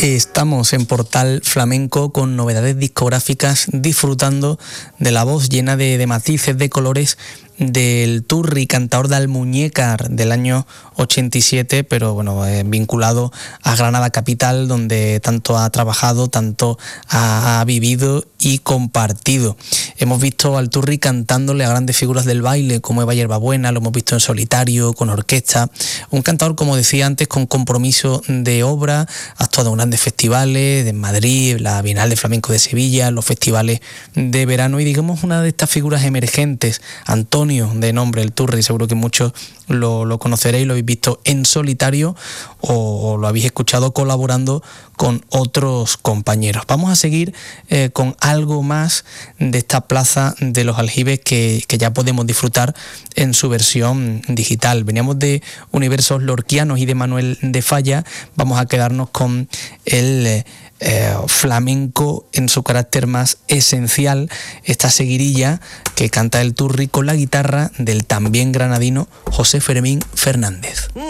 Estamos en Portal Flamenco con novedades discográficas, disfrutando de la voz llena de matices, de colores del Turri, cantador de Almuñécar del año 87, pero bueno, vinculado a Granada capital, donde tanto ha trabajado, tanto ha vivido y compartido. Hemos visto al Turri cantándole a grandes figuras del baile como Eva Hierbabuena, lo hemos visto en solitario, con orquesta, un cantador, como decía antes, con compromiso de obra, ha actuado en grandes festivales, en Madrid, la Bienal de Flamenco de Sevilla, los festivales de verano, y digamos una de estas figuras emergentes, Antonio, de nombre el Turri, seguro que muchos lo conoceréis, lo habéis visto en solitario o lo habéis escuchado colaborando con otros compañeros. Vamos a seguir con algo más de esta Plaza de los Aljibes que ya podemos disfrutar en su versión digital. Veníamos de Universos Lorquianos y de Manuel de Falla, vamos a quedarnos con el flamenco en su carácter más esencial, esta seguirilla que canta el Turri con la guitarra del también granadino José Fermín Fernández.